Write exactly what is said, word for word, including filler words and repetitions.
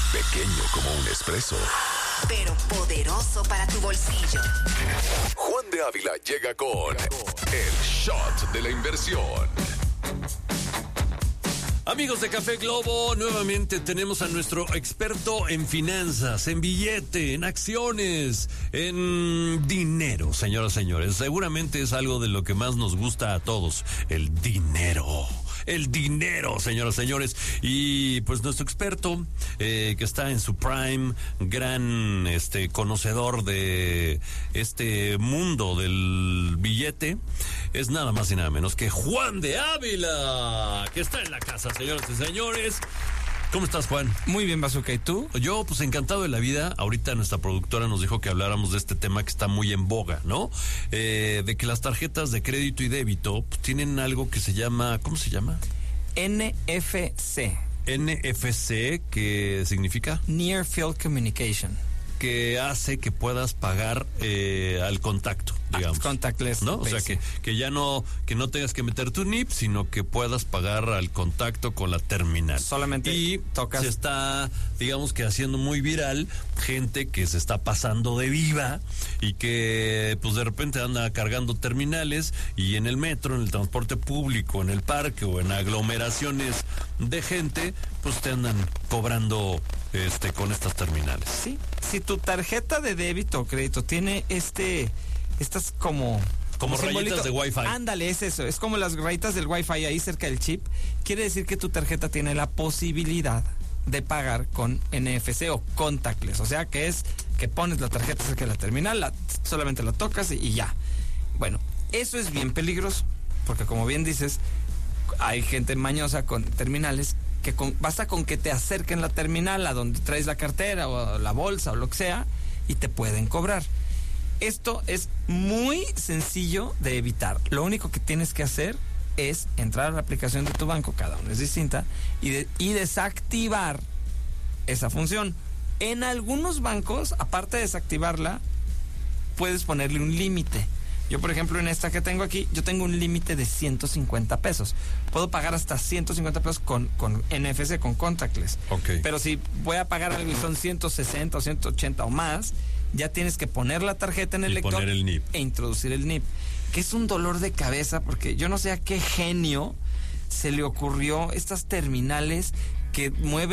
Pequeño como un espresso, pero poderoso para tu bolsillo. Juan de Ávila llega con el shot de la inversión. Amigos de Café Globo, nuevamente tenemos a nuestro experto en finanzas, en billete, en acciones, en dinero, señoras y señores. Seguramente es algo de lo que más nos gusta a todos, el dinero. El dinero, señoras y señores. Y pues nuestro experto, eh, que está en su prime, gran este conocedor de este mundo del billete, es nada más y nada menos que Juan de Ávila, que está en la casa, señoras y señores. ¿Cómo estás, Juan? Muy bien, Bazooka. ¿Y tú? Yo, pues encantado de la vida. Ahorita nuestra productora nos dijo que habláramos de este tema que está muy en boga, ¿no? Eh, de que las tarjetas de crédito y débito pues, tienen algo que se llama, ¿cómo se llama? N F C. N F C, ¿qué significa? Near Field Communication. Que hace que puedas pagar eh, al contacto, digamos. Ah, contactless. ¿No? O sea, que, que ya no, que no tengas que meter tu N I P, sino que puedas pagar al contacto con la terminal. Solamente y tocas. Se está, digamos que haciendo muy viral, gente que se está pasando de viva y que pues de repente anda cargando terminales y en el metro, en el transporte público, en el parque o en aglomeraciones de gente, pues te andan cobrando este con estas terminales. Sí, si tu tarjeta de débito o crédito tiene este, estas como... Como rayitas de Wi-Fi. Ándale, es eso, es como las rayitas del Wi-Fi ahí cerca del chip. Quiere decir que tu tarjeta tiene la posibilidad de pagar con N F C o contactless. O sea que es que pones la tarjeta cerca de la terminal, la, solamente la tocas y, y ya. Bueno, eso es bien peligroso, porque como bien dices, hay gente mañosa con terminales que con, basta con que te acerquen la terminal a donde traes la cartera o la bolsa o lo que sea y te pueden cobrar. Esto es muy sencillo de evitar. Lo único que tienes que hacer es entrar a la aplicación de tu banco, cada una es distinta, y, de, y desactivar esa función. En algunos bancos, aparte de desactivarla, puedes ponerle un límite. Yo, por ejemplo, en esta que tengo aquí, yo tengo un límite de ciento cincuenta pesos. Puedo pagar hasta ciento cincuenta pesos con, con N F C, con contactless. Okay. Pero si voy a pagar algo y son ciento sesenta o ciento ochenta o más, ya tienes que poner la tarjeta en el y lector poner el N I P. E introducir el N I P. Que es un dolor de cabeza porque yo no sé a qué genio se le ocurrió estas terminales que mueven